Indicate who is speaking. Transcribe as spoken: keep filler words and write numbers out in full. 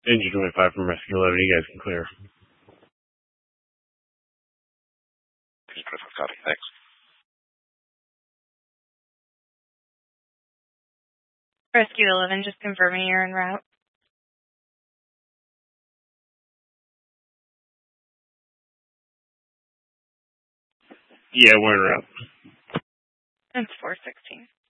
Speaker 1: Engine twenty-five from Rescue eleven, you guys can clear.
Speaker 2: Engine twenty-five, copy, thanks.
Speaker 3: Rescue eleven, just confirming you're en route.
Speaker 1: Yeah, we're en route.
Speaker 3: It's four sixteen.